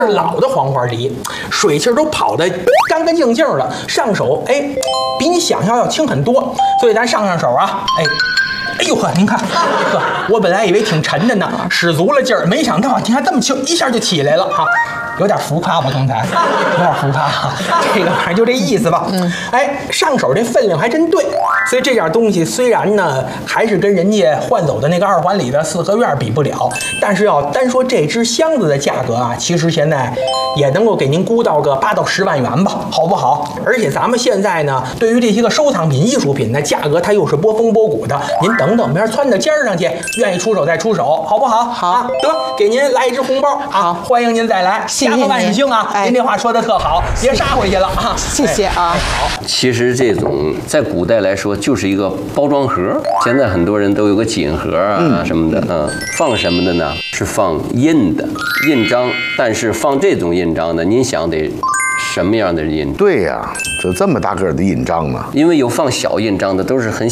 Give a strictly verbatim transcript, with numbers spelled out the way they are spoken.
老的黄花梨，水气都跑得干干净净的，上手哎，比你想象要轻很多。所以咱上上手啊，哎。哎呦呵，您看，呵，我本来以为挺沉的呢，使足了劲儿，没想到你看这么轻，一下就起来了哈，有点浮夸吧？刚才有点浮夸哈，这个反正就这意思吧。嗯，哎，上手这分量还真对，所以这点东西虽然呢还是跟人家换走的那个二环里的四合院比不了，但是要单说这只箱子的价格啊，其实现在也能够给您估到个八到十万元吧，好不好？而且咱们现在呢，对于这些个收藏品、艺术品呢，价格它又是波峰波谷的，您等。等等，明儿窜到尖儿上去，愿意出手再出手，好不好？ 好， 啊、得给您来一只红包啊！欢迎您再来， 谢谢家和万事兴啊！ 哎、 您这话说的特好，别杀回去了啊！ 谢谢啊。 哎、好， 其实这种在古代来说就是一个包装盒，现在很多人都有个锦盒啊、嗯、什么的，嗯，放什么的呢？是放印的印章，但是放这种印章呢，您想得。什么样的印？ 对呀、啊，就这么大个儿的印章呢？ 因为有放小印章的，都是很